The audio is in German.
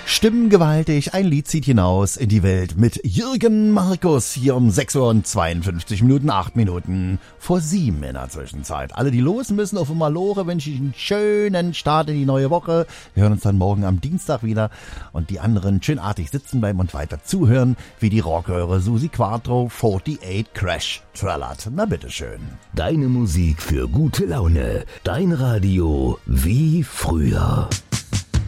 Stimmengewaltig, ein Lied zieht hinaus in die Welt mit Jürgen Markus hier um 6 Uhr und 52 Minuten, 8 Minuten vor 7 in der Zwischenzeit. Alle, die los müssen auf Malore, wünsche ich einen schönen Start in die neue Woche. Wir hören uns dann morgen am Dienstag wieder und die anderen schönartig sitzen bleiben und weiter zuhören, wie die Rockhörer Susi Quattro 48 Crash trällert. Na bitteschön. Deine Musik für gute Laune. Dein Radio wie früher.